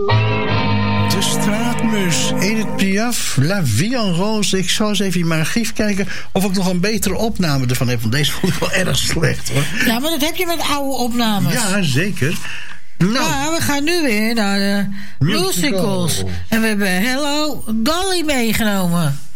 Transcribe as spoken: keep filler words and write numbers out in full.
De straatmus, Edith Piaf, La Vie en Rose. Ik zal eens even in mijn archief kijken of ik nog een betere opname ervan heb. Want deze vond ik wel erg slecht, hoor. Ja, maar dat heb je met oude opnames. Ja, zeker. Nou, ja, we gaan nu weer naar de musicals. Musical. En we hebben Hello Dolly meegenomen.